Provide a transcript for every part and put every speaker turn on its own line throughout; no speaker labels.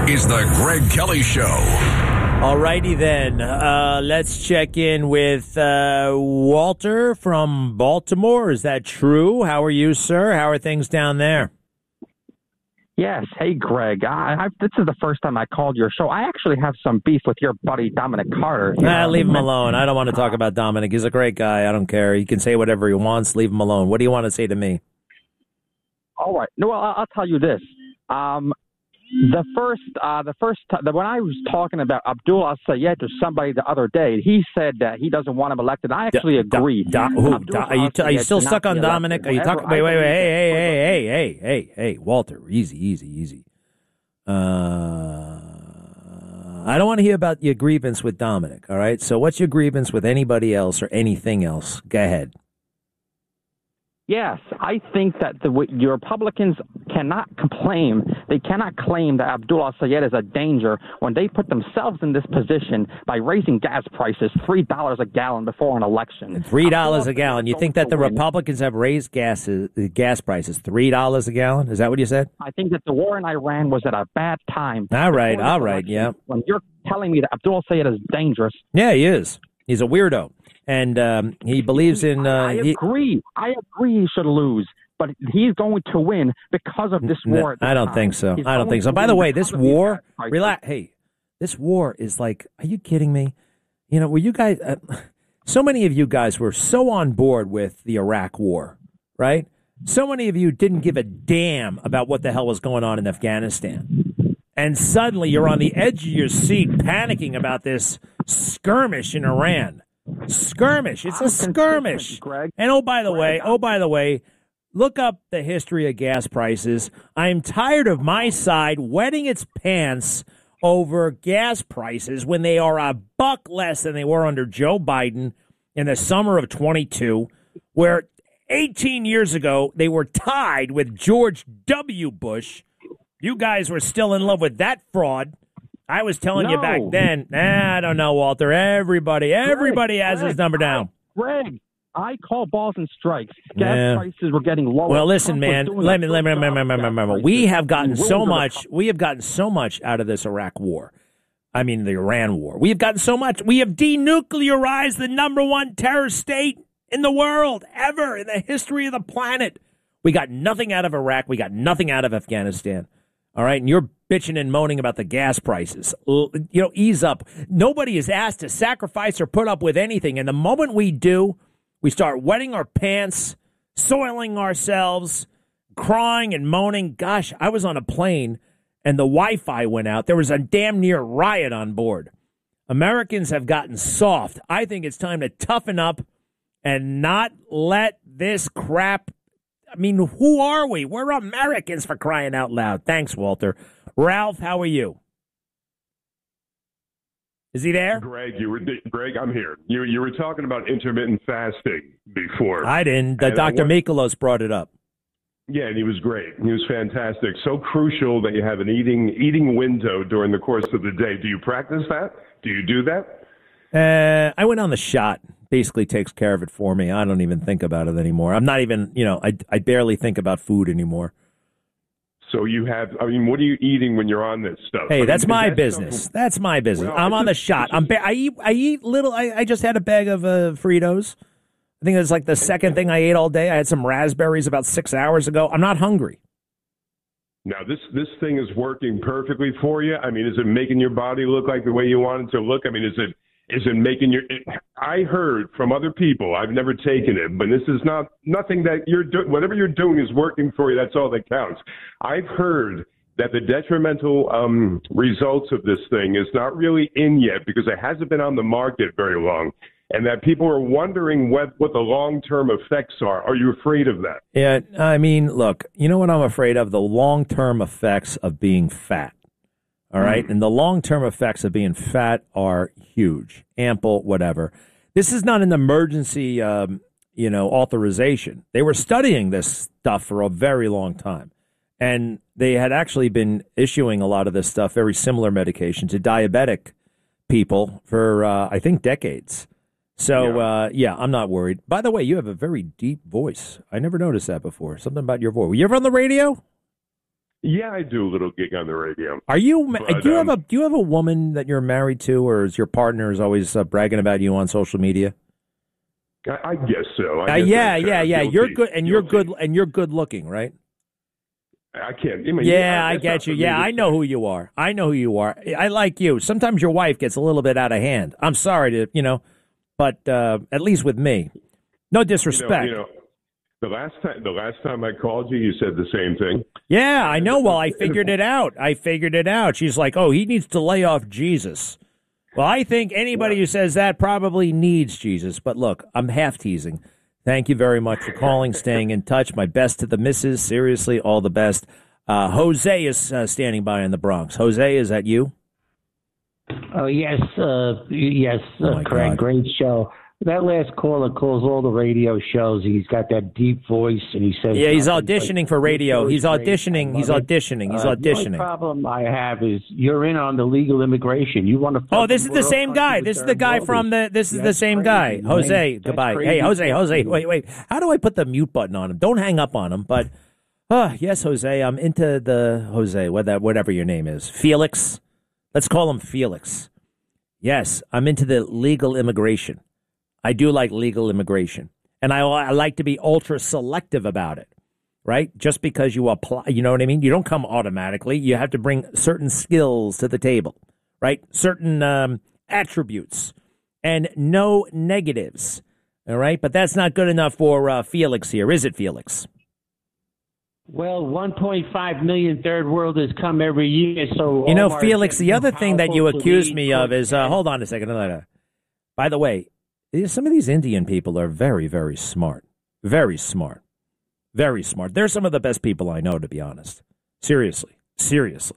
is the Greg Kelly Show.
All righty then. Let's check in with Walter from Baltimore. Is that true? How are you, sir? How are things down there?
Yes. Hey, Greg. This is the first time I called your show. I actually have some beef with your buddy Dominic Carter.
Leave him alone. I don't want to talk about Dominic. He's a great guy. I don't care. He can say whatever he wants. Leave him alone. What do you want to say to me?
All right. No, I'll tell you this. When I was talking about Abdul Al-Sayed to somebody the other day, he said that he doesn't want him elected. I actually agree.
Are you still stuck on Dominic? Are you talking? Wait. Hey, Walter, easy. I don't want to hear about your grievance with Dominic. All right. So, what's your grievance with anybody else or anything else? Go ahead.
Yes, I think that your Republicans cannot claim that Abdul Al-Sayed is a danger when they put themselves in this position by raising gas prices $3 a gallon before an election.
$3 a gallon. You think that the Republicans have raised gas prices $3 a gallon? Is that what you said?
I think that the war in Iran was at a bad time.
All right, yeah.
When you're telling me that Abdul Al-Sayed is dangerous.
Yeah, he is. He's a weirdo. And he believes in...
I agree. I agree he should lose. But he's going to win because of this war.
I don't think so. By the way, this war... Relax. Hey, this war is like... Are you kidding me? You know, were you guys... so many of you guys were so on board with the Iraq war, right? So many of you didn't give a damn about what the hell was going on in Afghanistan. And suddenly you're on the edge of your seat panicking about this skirmish in Iran. Skirmish. It's a skirmish.
Greg.
And oh, by the way, look up the history of gas prices. I'm tired of my side wetting its pants over gas prices when they are $1 less than they were under Joe Biden in the summer of 22, where 18 years ago they were tied with George W. Bush. You guys were still in love with that fraud. I was telling you back then. I don't know, Walter. Everybody has his number down.
Greg, I call balls and strikes. Gas prices were getting lower.
Well, listen, man. Let me remember. We have gotten so much. We have gotten so much out of this Iraq war. I mean, the Iran war. We have gotten so much. We have denuclearized the #1 terror state in the world ever in the history of the planet. We got nothing out of Iraq. We got nothing out of Afghanistan. All right, and you're bitching and moaning about the gas prices. You know, ease up. Nobody is asked to sacrifice or put up with anything. And the moment we do, we start wetting our pants, soiling ourselves, crying and moaning. Gosh, I was on a plane and the Wi-Fi went out. There was a damn near riot on board. Americans have gotten soft. I think it's time to toughen up and not let this crap... I mean, who are we? We're Americans, for crying out loud. Thanks, Walter. Ralph, how are you? Is he there?
Greg, I'm here. You were talking about intermittent fasting before.
I didn't. Dr. Mikolos brought it up.
Yeah, and he was great. He was fantastic. So crucial that you have an eating window during the course of the day. Do you practice that? Do you do that?
I went on the shot. Basically takes care of it for me. I don't even think about it anymore. I'm not even, I barely think about food anymore.
So what are you eating when you're on this stuff?
Hey, that's my business. That's my business. Well, I'm on the shot. I eat little. I just had a bag of Fritos. I think it's like the second thing I ate all day. I had some raspberries about 6 hours ago. I'm not hungry.
Now, this thing is working perfectly for you. I mean, is it making your body look like the way you want it to look? I mean, is it making I heard from other people, I've never taken it, but this is nothing that you're doing. Whatever you're doing is working for you. That's all that counts. I've heard that the detrimental results of this thing is not really in yet because it hasn't been on the market very long, and that people are wondering what the long-term effects are. Are you afraid of that?
Yeah, I mean, look, you know what I'm afraid of? The long-term effects of being fat. All right. And the long-term effects of being fat are huge, ample, whatever. This is not an emergency, authorization. They were studying this stuff for a very long time. And they had actually been issuing a lot of this stuff, very similar medication, to diabetic people for, I think, decades. So, I'm not worried. By the way, you have a very deep voice. I never noticed that before. Something about your voice. Were you ever on the radio?
Yeah, I do a little gig on the radio.
Are you?
But,
do you have a woman that you're married to, or is your partner is always bragging about you on social media?
I guess so.
Yeah. You're good, and you're good, and you're good looking, right?
I can't. I mean,
I get you. Yeah, I know who you are. I like you. Sometimes your wife gets a little bit out of hand. I'm sorry to, but at least with me, no disrespect.
The last time I called you, you said the same thing.
Yeah, I know. Well, I figured it out. She's like, oh, he needs to lay off Jesus. Well, I think anybody who says that probably needs Jesus. But look, I'm half teasing. Thank you very much for calling, staying in touch. My best to the missus. Seriously, all the best. Jose is standing by in the Bronx. Jose, is that you?
Oh, yes. Yes,
God.
Craig. Great show. That last caller calls all the radio shows. He's got that deep voice, and he says...
Yeah, he's auditioning for radio. He's auditioning.
The only problem I have is you're in on the legal immigration. You want to...
Oh, this is the same guy. This is the guy from the... This is the same guy. Jose, goodbye. Hey, Jose, wait. How do I put the mute button on him? Don't hang up on him, but... yes, Jose, I'm into the... Jose, whatever your name is. Felix? Let's call him Felix. Yes, I'm into the legal immigration. I do like legal immigration, and I like to be ultra selective about it, right? Just because you apply, you know what I mean? You don't come automatically. You have to bring certain skills to the table, right? Certain attributes and no negatives, all right? But that's not good enough for Felix here, is it, Felix?
Well, 1.5 million third worlders come every year, so...
Felix, the other thing that you accuse me of is, hold on a second. By the way, some of these Indian people are very, very smart. Very smart. Very smart. They're some of the best people I know, to be honest. Seriously. So,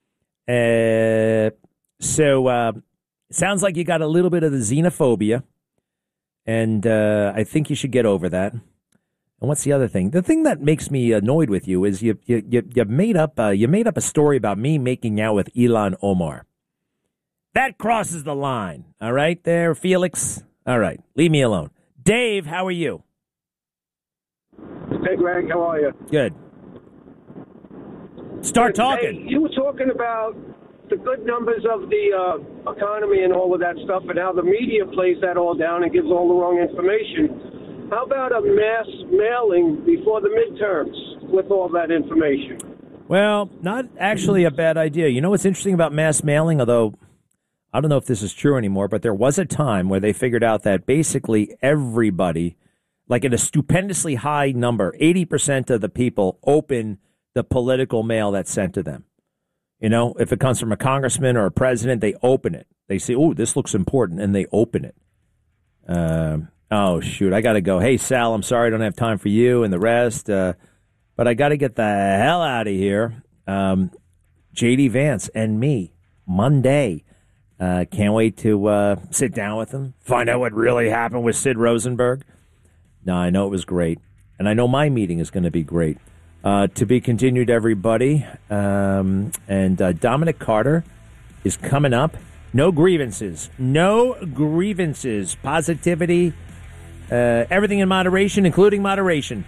sounds like you got a little bit of the xenophobia, and I think you should get over that. And what's the other thing? The thing that makes me annoyed with you is you made up a story about me making out with Ilhan Omar. That crosses the line. All right, there, Felix. All right, leave me alone. Dave, how are you?
Hey, Greg, how are you?
Good. Start talking.
Hey, you were talking about the good numbers of the economy and all of that stuff, and how the media plays that all down and gives all the wrong information. How about a mass mailing before the midterms with all that information?
Well, not actually a bad idea. You know what's interesting about mass mailing, although I don't know if this is true anymore, but there was a time where they figured out that basically everybody, like at a stupendously high number, 80% of the people open the political mail that's sent to them. You know, if it comes from a congressman or a president, they open it. They say, oh, this looks important, and they open it. Oh, shoot, I got to go. Hey, Sal, I'm sorry I don't have time for you and the rest, but I got to get the hell out of here. J.D. Vance and me, Monday. Can't wait to sit down with him, find out what really happened with Sid Rosenberg. No, I know it was great, and I know my meeting is going to be great. To be continued, everybody. And Dominic Carter is coming up. No grievances. Positivity. Everything in moderation, including moderation.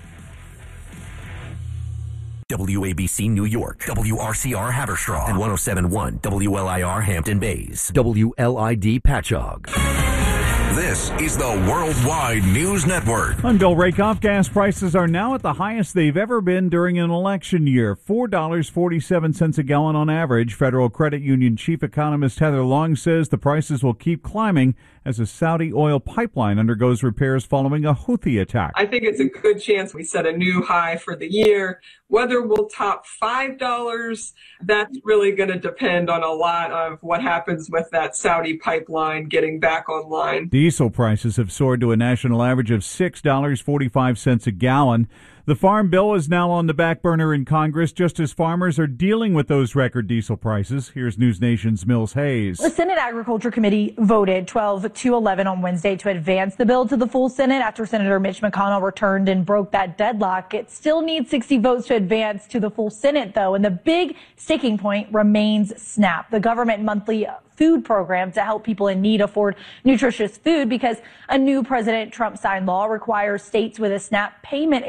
WABC New York, WRCR Haverstraw, and 107.1 WLIR Hampton Bays, WLID Patchogue. This is the Worldwide News Network.
I'm Bill Rakoff. Gas prices are now at the highest they've ever been during an election year. $4.47 a gallon on average. Federal Credit Union chief economist Heather Long says the prices will keep climbing as a Saudi oil pipeline undergoes repairs following a Houthi attack.
I think it's a good chance we set a new high for the year. Whether we'll top $5, that's really going to depend on a lot of what happens with that Saudi pipeline getting back online.
Diesel prices have soared to a national average of $6.45 a gallon. The farm bill is now on the back burner in Congress just as farmers are dealing with those record diesel prices. Here's News Nation's Mills Hayes.
The Senate Agriculture Committee voted 12-11 on Wednesday to advance the bill to the full Senate after Senator Mitch McConnell returned and broke that deadlock. It still needs 60 votes to advance to the full Senate, though, and the big sticking point remains SNAP, the government monthly food program to help people in need afford nutritious food, because a new President Trump signed law requires states with a SNAP payment error rate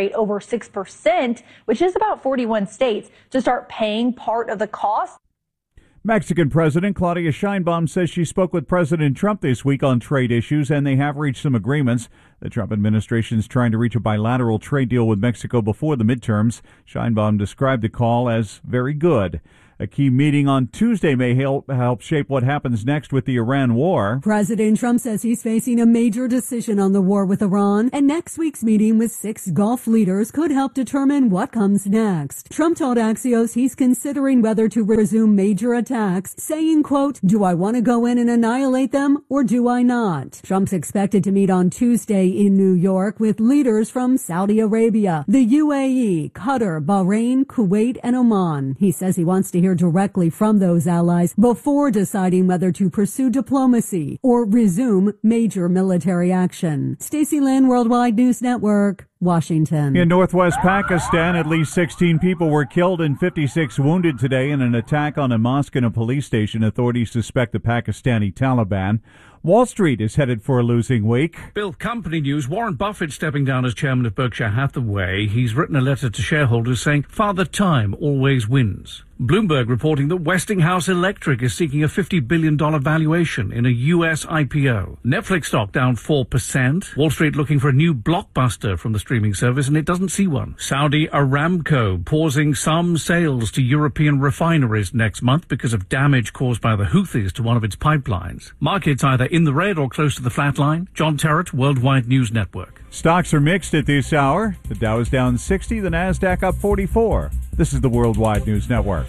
rate over 6%, which is about 41 states, to start paying part of the cost.
Mexican President Claudia Sheinbaum says she spoke with President Trump this week on trade issues, and they have reached some agreements. The Trump administration is trying to reach a bilateral trade deal with Mexico before the midterms. Sheinbaum described the call as very good. A key meeting on Tuesday may help shape what happens next with the Iran war.
President Trump says he's facing a major decision on the war with Iran, and next week's meeting with 6 Gulf leaders could help determine what comes next. Trump told Axios he's considering whether to resume major attacks, saying, quote, "Do I want to go in and annihilate them, or do I not?" Trump's expected to meet on Tuesday in New York with leaders from Saudi Arabia, the UAE, Qatar, Bahrain, Kuwait, and Oman. He says he wants to hear directly from those allies before deciding whether to pursue diplomacy or resume major military action. Stacey Lynn, Worldwide News Network, Washington.
In northwest Pakistan, at least 16 people were killed and 56 wounded today in an attack on a mosque and a police station. Authorities suspect the Pakistani Taliban. Wall Street is headed for a losing week.
Bill, company news. Warren Buffett stepping down as chairman of Berkshire Hathaway. He's written a letter to shareholders saying, "Father Time always wins." Bloomberg reporting that Westinghouse Electric is seeking a $50 billion valuation in a U.S. IPO. Netflix stock down 4%. Wall Street looking for a new blockbuster from the streaming service, and it doesn't see one. Saudi Aramco pausing some sales to European refineries next month because of damage caused by the Houthis to one of its pipelines. Markets either in the red or close to the flat line. John Terrett, Worldwide News Network.
Stocks are mixed at this hour. The Dow is down 60, the Nasdaq up 44. This is the Worldwide News Network.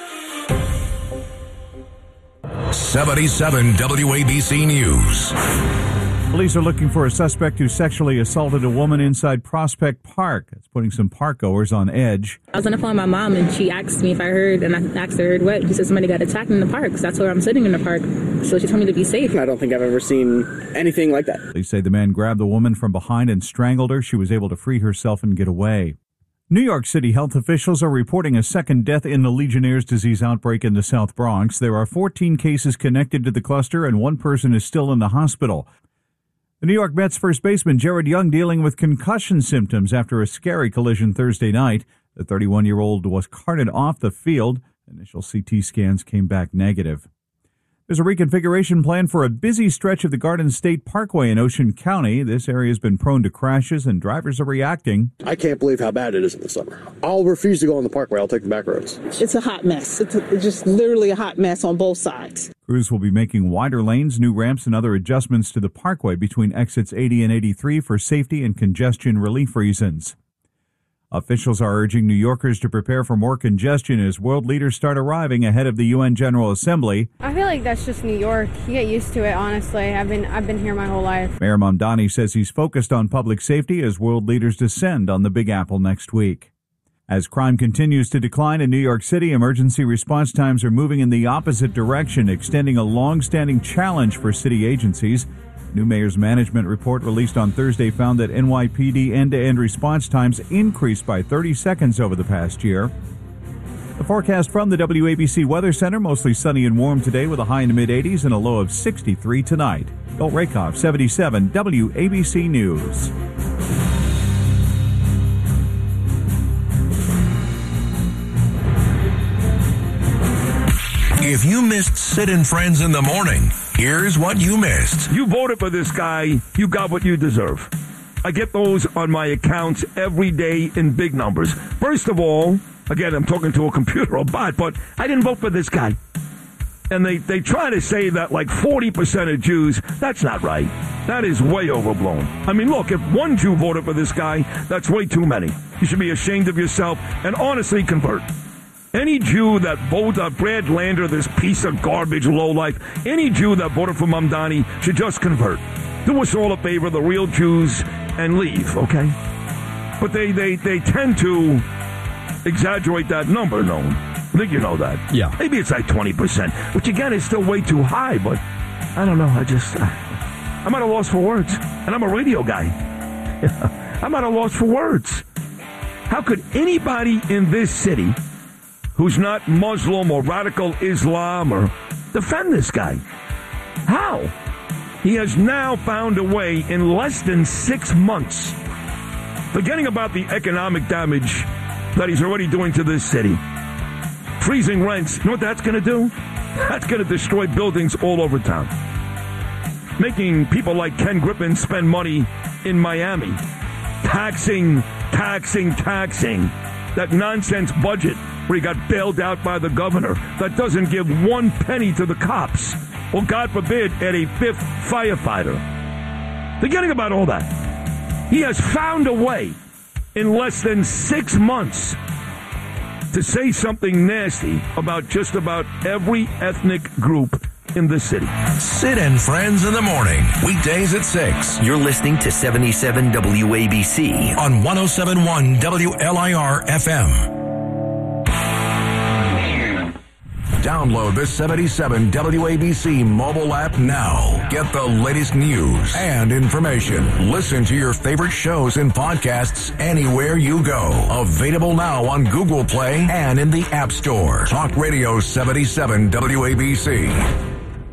77 WABC News.
Police are looking for a suspect who sexually assaulted a woman inside Prospect Park. That's putting some park goers on edge.
I was on the phone with my mom, and she asked me if I heard, and I asked her what. She said somebody got attacked in the park, so that's where I'm sitting in the park. So she told me to be safe.
I don't think I've ever seen anything like that.
Police say the man grabbed the woman from behind and strangled her. She was able to free herself and get away. New York City health officials are reporting a second death in the Legionnaire's disease outbreak in the South Bronx. There are 14 cases connected to the cluster, and one person is still in the hospital. The New York Mets first baseman Jared Young dealing with concussion symptoms after a scary collision Thursday night. The 31-year-old was carted off the field. Initial CT scans came back negative. There's a reconfiguration plan for a busy stretch of the Garden State Parkway in Ocean County. This area has been prone to crashes, and drivers are reacting.
I can't believe how bad it is in the summer. I'll refuse to go on the parkway. I'll take the back roads.
It's a hot mess. It's just literally a hot mess on both sides.
Crews will be making wider lanes, new ramps, and other adjustments to the parkway between exits 80 and 83 for safety and congestion relief reasons. Officials are urging New Yorkers to prepare for more congestion as world leaders start arriving ahead of the UN General Assembly.
I feel like that's just New York. You get used to it, honestly. I've been here my whole life.
Mayor Mamdani says he's focused on public safety as world leaders descend on the Big Apple next week. As crime continues to decline in New York City, emergency response times are moving in the opposite direction, extending a long-standing challenge for city agencies. New mayor's management report released on Thursday found that NYPD end-to-end response times increased by 30 seconds over the past year. The forecast from the WABC Weather Center, mostly sunny and warm today with a high in the mid-80s and a low of 63 tonight. Colt Rakoff, 77 WABC News.
If you missed Sid and Friends in the morning, here's what you missed.
You voted for this guy. You got what you deserve. I get those on my accounts every day in big numbers. First of all, again, I'm talking to a computer or bot, but I didn't vote for this guy. And they try to say that like 40% of Jews, that's not right. That is way overblown. I mean, look, if one Jew voted for this guy, that's way too many. You should be ashamed of yourself and honestly convert. Any Jew that voted Brad Lander, this piece of garbage lowlife, any Jew that voted for Mamdani should just convert. Do us all a favor, the real Jews, and leave, okay? But they tend to exaggerate that number, Noam. I think you know that.
Yeah.
Maybe it's like 20%, which again is still way too high, but I don't know. I'm at a loss for words. And I'm a radio guy. I'm at a loss for words. How could anybody in this city who's not Muslim or radical Islam or defend this guy? How? He has now found a way in less than 6 months Forgetting about the economic damage that he's already doing to this city. Freezing rents. You know what that's going to do? That's going to destroy buildings all over town. Making people like Ken Griffin spend money in Miami. Taxing. That nonsense budget where he got bailed out by the governor that doesn't give one penny to the cops. Or, God forbid, add a fifth firefighter. Forgetting about all that. He has found a way in less than 6 months to say something nasty about just about every ethnic group in the city.
Sid and Friends in the morning, weekdays at 6. You're listening to 77 WABC on 107.1 WLIR FM. Download the 77 WABC mobile app now. Get the latest news and information. Listen to your favorite shows and podcasts anywhere you go. Available now on Google Play and in the App Store. Talk Radio 77 WABC.